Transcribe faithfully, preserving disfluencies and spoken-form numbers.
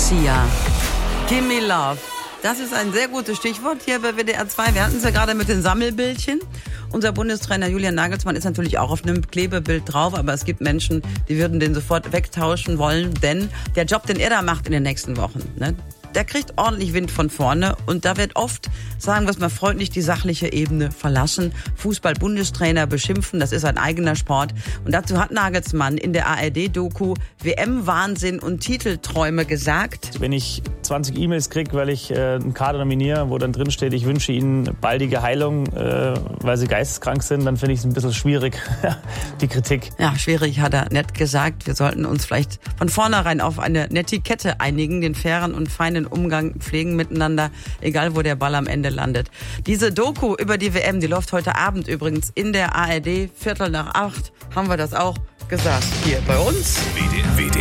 Sia. Gimme Love. Das ist ein sehr gutes Stichwort hier bei W D R zwei. Wir hatten es ja gerade mit den Sammelbildchen. Unser Bundestrainer Julian Nagelsmann ist natürlich auch auf einem Klebebild drauf, aber es gibt Menschen, die würden den sofort wegtauschen wollen, denn der Job, den er da macht in den nächsten Wochen, ne, der kriegt ordentlich Wind von vorne und da wird oft, sagen wir es mal freundlich, die sachliche Ebene verlassen. Fußball-Bundestrainer beschimpfen, das ist ein eigener Sport. Und dazu hat Nagelsmann in der A R D-Doku W M-Wahnsinn und Titelträume gesagt. Wenn ich zwanzig E-Mails kriege, weil ich äh, einen Kader nominiere, wo dann drin steht, ich wünsche ihnen baldige Heilung, äh, weil sie geisteskrank sind, dann finde ich es ein bisschen schwierig, die Kritik. Ja, schwierig hat er nett gesagt. Wir sollten uns vielleicht von vornherein auf eine Netiquette einigen, den fairen und feinen Umgang pflegen miteinander, egal wo der Ball am Ende landet. Diese Doku über die W M, die läuft heute Abend übrigens in der A R D, Viertel nach acht, haben wir das auch gesagt hier bei uns. W D R